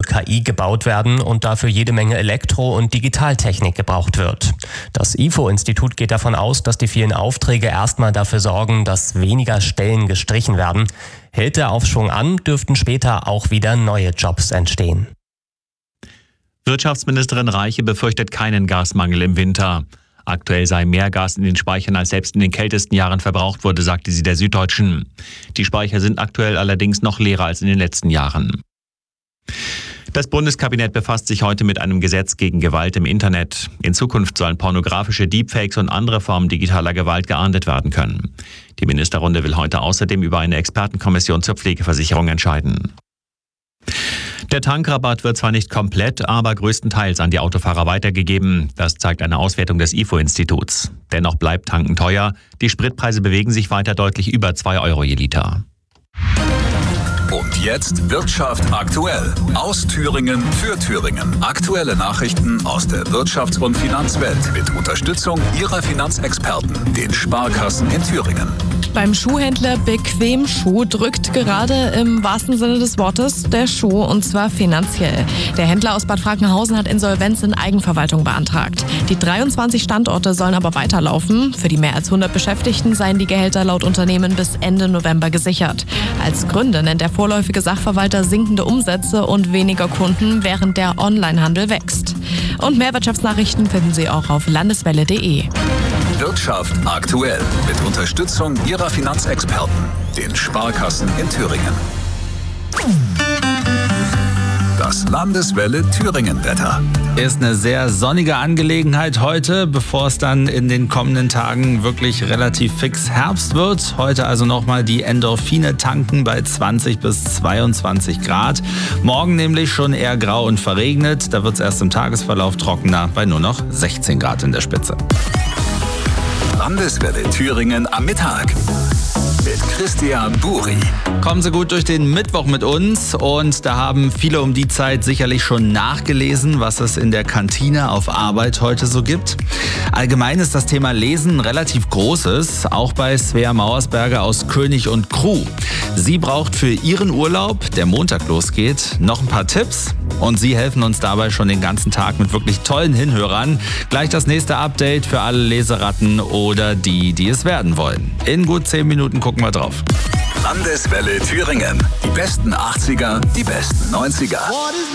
und KI gebaut werden und dafür jede Menge Elektro- und Digitaltechnik gebraucht wird. Das IFO-Institut geht davon aus, dass die vielen Aufträge erstmal dafür sorgen, dass weniger Stellen gestrichen werden. Hält der Aufschwung an, dürften später auch wieder neue Jobs entstehen. Wirtschaftsministerin Reiche befürchtet keinen Gasmangel im Winter. Aktuell sei mehr Gas in den Speichern als selbst in den kältesten Jahren verbraucht wurde, sagte sie der Süddeutschen. Die Speicher sind aktuell allerdings noch leerer als in den letzten Jahren. Das Bundeskabinett befasst sich heute mit einem Gesetz gegen Gewalt im Internet. In Zukunft sollen pornografische Deepfakes und andere Formen digitaler Gewalt geahndet werden können. Die Ministerrunde will heute außerdem über eine Expertenkommission zur Pflegeversicherung entscheiden. Der Tankrabatt wird zwar nicht komplett, aber größtenteils an die Autofahrer weitergegeben. Das zeigt eine Auswertung des IFO-Instituts. Dennoch bleibt Tanken teuer. Die Spritpreise bewegen sich weiter deutlich über 2 Euro je Liter. Und jetzt Wirtschaft aktuell. Aus Thüringen für Thüringen. Aktuelle Nachrichten aus der Wirtschafts- und Finanzwelt mit Unterstützung Ihrer Finanzexperten, den Sparkassen in Thüringen. Beim Schuhhändler Bequem Schuh drückt gerade im wahrsten Sinne des Wortes der Schuh, und zwar finanziell. Der Händler aus Bad Frankenhausen hat Insolvenz in Eigenverwaltung beantragt. Die 23 Standorte sollen aber weiterlaufen. Für die mehr als 100 Beschäftigten seien die Gehälter laut Unternehmen bis Ende November gesichert. Als Gründe nennt der vorläufige Sachverwalter sinkende Umsätze und weniger Kunden, während der Onlinehandel wächst. Und mehr Wirtschaftsnachrichten finden Sie auch auf landeswelle.de. Wirtschaft aktuell mit Unterstützung Ihrer Finanzexperten, den Sparkassen in Thüringen. Das Landeswelle Thüringen-Wetter. Ist eine sehr sonnige Angelegenheit heute, bevor es dann in den kommenden Tagen wirklich relativ fix Herbst wird. Heute also nochmal die Endorphine tanken bei 20 bis 22 Grad. Morgen nämlich schon eher grau und verregnet. Da wird es erst im Tagesverlauf trockener bei nur noch 16 Grad in der Spitze. Landeswelle Thüringen am Mittag mit Christian Buri. Kommen Sie gut durch den Mittwoch mit uns, und da haben viele um die Zeit sicherlich schon nachgelesen, was es in der Kantine auf Arbeit heute so gibt. Allgemein ist das Thema Lesen ein relativ großes, auch bei Svea Mauersberger aus König und Crew. Sie braucht für ihren Urlaub, der Montag losgeht, noch ein paar Tipps, und Sie helfen uns dabei schon den ganzen Tag mit wirklich tollen Hinhörern. Gleich das nächste Update für alle Leseratten oder die es werden wollen. In gut 10 Minuten gucken wir drauf. Landeswelle Thüringen. Die besten 80er, die besten 90er.